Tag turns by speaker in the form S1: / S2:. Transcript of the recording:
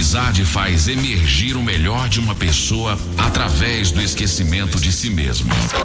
S1: amizade faz emergir o melhor de uma pessoa através do esquecimento de si mesmo.